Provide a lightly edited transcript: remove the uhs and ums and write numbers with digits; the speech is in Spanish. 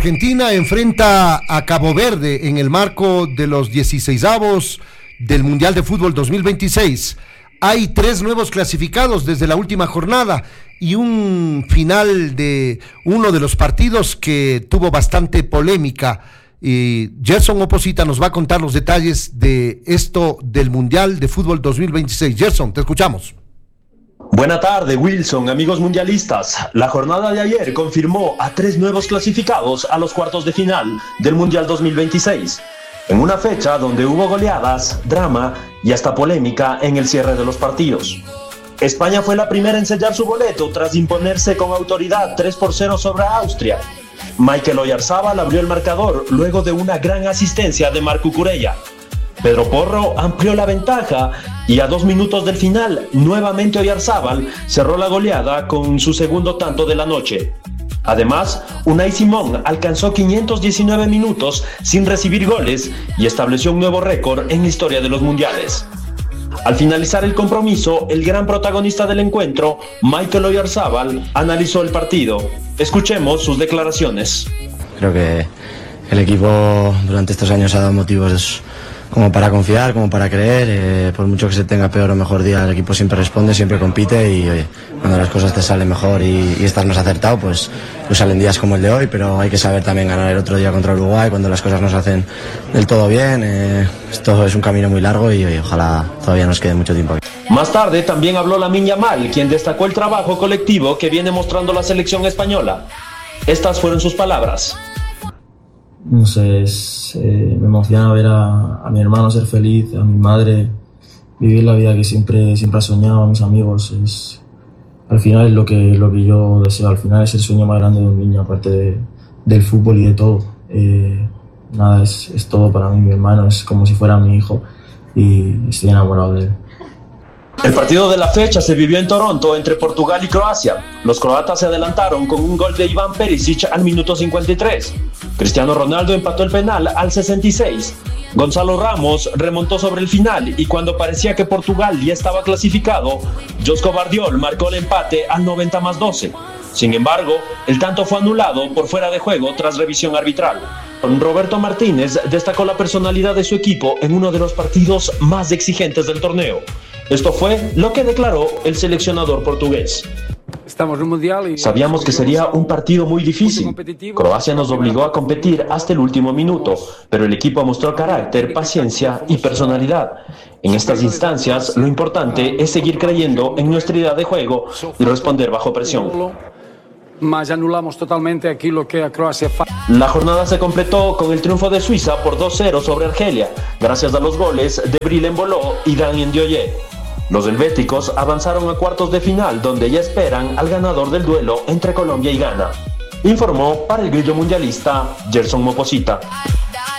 Argentina enfrenta a Cabo Verde en el marco de los 16avos del Mundial de Fútbol 2026. Hay 3 nuevos clasificados desde la última jornada y un final de uno de los partidos que tuvo bastante polémica. Y Gerson Mopposita nos va a contar los detalles de esto del Mundial de Fútbol 2026. Gerson, te escuchamos. Buena tarde, Wilson, amigos mundialistas. La jornada de ayer confirmó a 3 nuevos clasificados a los cuartos de final del Mundial 2026, en una fecha donde hubo goleadas, drama y hasta polémica en el cierre de los partidos. España fue la primera en sellar su boleto tras imponerse con autoridad 3-0 sobre Austria. Mikel Oyarzabal abrió el marcador luego de una gran asistencia de Marc Cucurella. Pedro Porro amplió la ventaja y a 2 minutos del final, nuevamente Oyarzabal cerró la goleada con su segundo tanto de la noche. Además, Unai Simón alcanzó 519 minutos sin recibir goles y estableció un nuevo récord en la historia de los mundiales. Al finalizar el compromiso, el gran protagonista del encuentro, Mikel Oyarzabal, analizó el partido. Escuchemos sus declaraciones. Creo que el equipo durante estos años ha dado motivos como para confiar, como para creer, por mucho que se tenga peor o mejor día, el equipo siempre responde, siempre compite y oye, cuando las cosas te salen mejor y estás más acertado, pues salen días como el de hoy, pero hay que saber también ganar el otro día contra Uruguay cuando las cosas no se hacen del todo bien. Esto es un camino muy largo y oye, ojalá todavía nos quede mucho tiempo aquí. Más tarde también habló Lamine Yamal, quien destacó el trabajo colectivo que viene mostrando la selección española. Estas fueron sus palabras. No sé, me emociona ver a mi hermano ser feliz, a mi madre vivir la vida que siempre ha soñado, a mis amigos. Al final es lo que yo deseo, al final es el sueño más grande de un niño, aparte del fútbol y de todo. Nada, es todo para mí, mi hermano es como si fuera mi hijo y estoy enamorado de él. El partido de la fecha se vivió en Toronto entre Portugal y Croacia. Los croatas se adelantaron con un gol de Ivan Perisic al minuto 53. Cristiano Ronaldo empató el penal al 66. Gonzalo Ramos remontó sobre el final y cuando parecía que Portugal ya estaba clasificado, Josko Vardiol marcó el empate al 90+12. Sin embargo, el tanto fue anulado por fuera de juego tras revisión arbitral. Roberto Martínez destacó la personalidad de su equipo en uno de los partidos más exigentes del torneo. Esto fue lo que declaró el seleccionador portugués. Sabíamos que sería un partido muy difícil. Croacia nos obligó a competir hasta el último minuto, pero el equipo mostró carácter, paciencia y personalidad. En estas instancias, lo importante es seguir creyendo en nuestra idea de juego y responder bajo presión. La jornada se completó con el triunfo de Suiza por 2-0 sobre Argelia, gracias a los goles de Bril Embolo y Dan Ndioye. Los helvéticos avanzaron a cuartos de final, donde ya esperan al ganador del duelo entre Colombia y Ghana. Informó para el Grillo Mundialista Gerson Mopposita.